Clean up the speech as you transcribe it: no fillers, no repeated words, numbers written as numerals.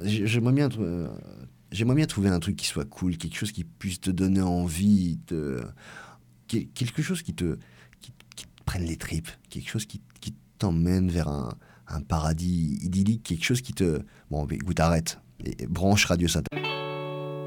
j'aimerais bien trouver un truc qui soit cool, quelque chose qui puisse te donner envie, quelque chose qui te prenne les tripes, quelque chose qui t'emmène vers un paradis idyllique, quelque chose qui te... Bon, écoute, arrête. Et branche Radio Satan.